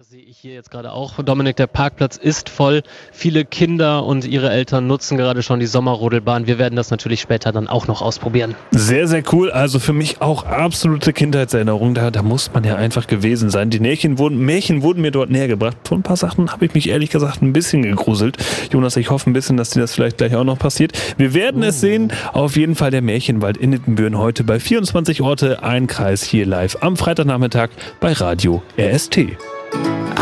Sehe ich hier jetzt gerade auch. Dominik, der Parkplatz ist voll. Viele Kinder und ihre Eltern nutzen gerade schon die Sommerrodelbahn. Wir werden das natürlich später dann auch noch ausprobieren. Sehr, sehr cool. Also für mich auch absolute Kindheitserinnerung. Da muss man ja einfach gewesen sein. Die Märchen wurden mir dort näher gebracht. Von ein paar Sachen habe ich mich ehrlich gesagt ein bisschen gegruselt. Jonas, ich hoffe ein bisschen, dass dir das vielleicht gleich auch noch passiert. Wir werden es sehen. Auf jeden Fall der Märchenwald in Ittenbüren heute bei 24 Orte, ein Kreis hier live am Freitagnachmittag bei Radio RST.